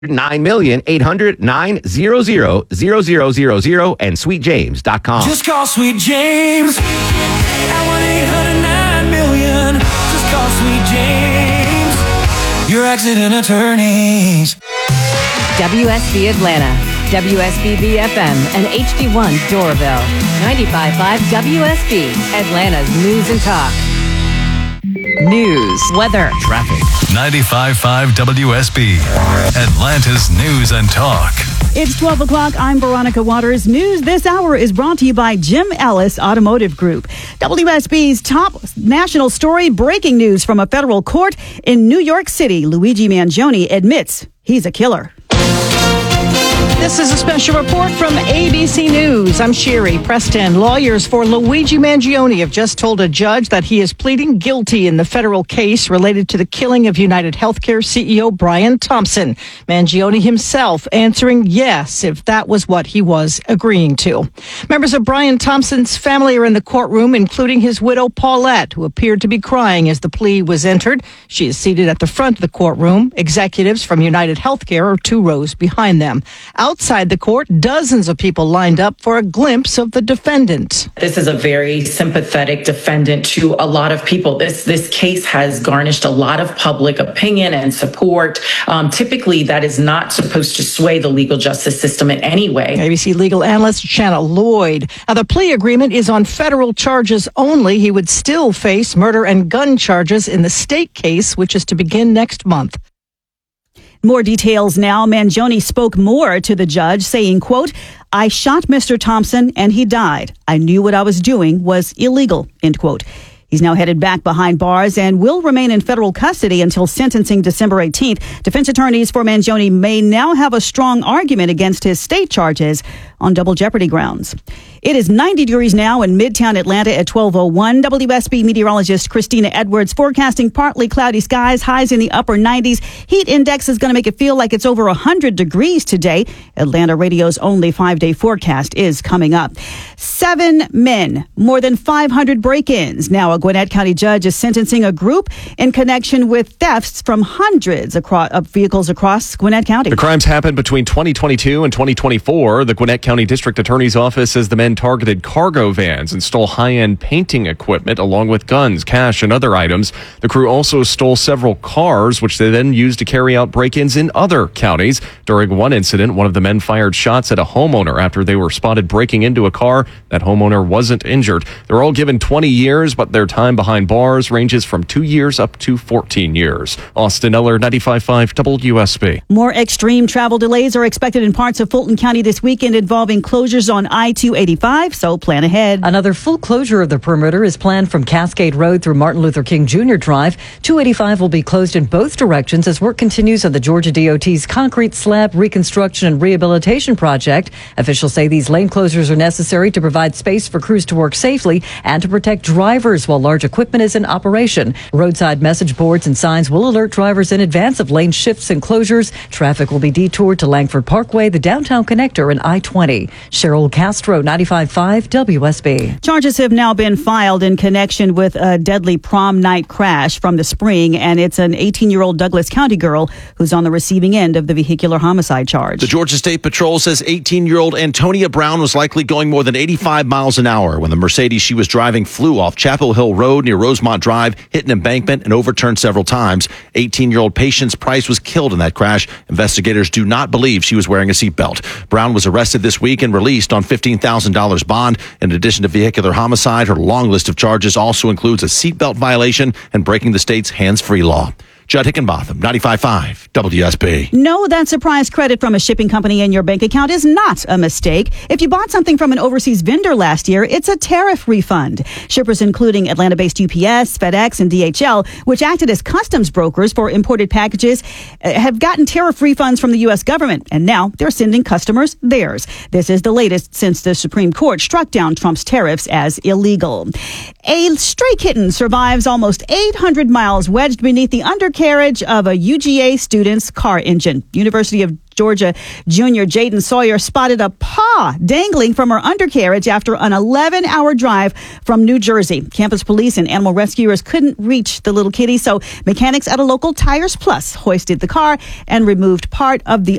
9,800,900,0000 and sweetjames.com. Just call Sweet James at 1-800-9-million. Just call Sweet James, your accident attorneys. WSB Atlanta, WSB BFM, and HD1 Doraville. 95.5 WSB, Atlanta's News and Talk. News, weather, traffic. 95.5 WSB, Atlanta's News and Talk. It's 12 o'clock. I'm Veronica Waters. News this hour is brought to you by Jim Ellis Automotive Group. WSB's top national story, breaking news from a federal court in New York City. Luigi Mangione admits he's a killer. This is a special report from ABC News. I'm Sherry Preston. Lawyers for Luigi Mangione have just told a judge that he is pleading guilty in the federal case related to the killing of United Healthcare CEO Brian Thompson. Mangione himself answering yes, if that was what he was agreeing to. Members of Brian Thompson's family are in the courtroom, including his widow Paulette, who appeared to be crying as the plea was entered. She is seated at the front of the courtroom. Executives from United Healthcare are 2 rows behind them. Outside the court, dozens of people lined up for a glimpse of the defendant. This is a very sympathetic defendant to a lot of people. This case has garnished a lot of public opinion and support. Typically, that is not supposed to sway the legal justice system in any way. ABC legal analyst Shanna Lloyd. Now, the plea agreement is on federal charges only. He would still face murder and gun charges in the state case, which is to begin next month. More details now. Mangione spoke more to the judge, saying, quote, "I shot Mr. Thompson and he died. I knew what I was doing was illegal," end quote. He's now headed back behind bars and will remain in federal custody until sentencing December 18th. Defense attorneys for Mangione may now have a strong argument against his state charges on double jeopardy grounds. It is 90 degrees now in Midtown Atlanta at 12:01. WSB meteorologist Christina Edwards forecasting partly cloudy skies, highs in the upper 90s. Heat index is going to make it feel like it's over 100 degrees today. Atlanta radio's only 5-day forecast is coming up. 7 men, more than 500 break-ins. Now a Gwinnett County judge is sentencing a group in connection with thefts from hundreds of vehicles across Gwinnett County. The crimes happened between 2022 and 2024. The Gwinnett County District Attorney's Office says the men targeted cargo vans and stole high-end painting equipment along with guns, cash, and other items. The crew also stole several cars, which they then used to carry out break-ins in other counties. During one incident, one of the men fired shots at a homeowner after they were spotted breaking into a car. That homeowner wasn't injured. They're all given 20 years, but their time behind bars ranges from 2 years up to 14 years. Austin Eller, 95.5 WSB. More extreme travel delays are expected in parts of Fulton County this weekend involving closures on I-285, so plan ahead. Another full closure of the perimeter is planned from Cascade Road through Martin Luther King Jr. Drive. 285 will be closed in both directions as work continues on the Georgia DOT's concrete slab reconstruction and rehabilitation project. Officials say these lane closures are necessary to provide space for crews to work safely and to protect drivers while large equipment is in operation. Roadside message boards and signs will alert drivers in advance of lane shifts and closures. Traffic will be detoured to Langford Parkway, the downtown connector, and I-20. Cheryl Castro, 95.5 WSB. Charges have now been filed in connection with a deadly prom night crash from the spring, and it's an 18-year-old Douglas County girl who's on the receiving end of the vehicular homicide charge. The Georgia State Patrol says 18-year-old Antonia Brown was likely going more than 85 miles an hour when the Mercedes she was driving flew off Chapel Hill Road near Rosemont Drive, hit an embankment, and overturned several times. 18-year-old Patience Price was killed in that crash. Investigators do not believe she was wearing a seatbelt. Brown was arrested this week and released on $15,000 bond. In addition to vehicular homicide, her long list of charges also includes a seatbelt violation and breaking the state's hands-free law. Judd Hickenbotham, 95.5 WSB. No, that surprise credit from a shipping company in your bank account is not a mistake. If you bought something from an overseas vendor last year, it's a tariff refund. Shippers including Atlanta-based UPS, FedEx, and DHL, which acted as customs brokers for imported packages, have gotten tariff refunds from the U.S. government, and now they're sending customers theirs. This is the latest since the Supreme Court struck down Trump's tariffs as illegal. A stray kitten survives almost 800 miles wedged beneath the undercarriage of a UGA student's car engine. University of Georgia junior Jaden Sawyer spotted a paw dangling from her undercarriage after an 11-hour drive from New Jersey. Campus police and animal rescuers couldn't reach the little kitty, so mechanics at a local Tires Plus hoisted the car and removed part of the